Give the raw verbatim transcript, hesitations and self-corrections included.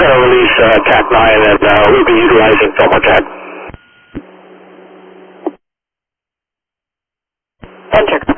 going to release uh, T A C nine, and uh, we'll be utilizing Thermojack. Enter.